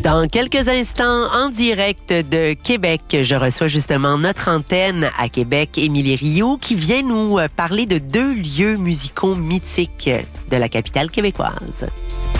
Dans quelques instants, en direct de Québec, je reçois justement notre antenne à Québec, Émilie Rioux, qui vient nous parler de 2 lieux musicaux mythiques de la capitale québécoise.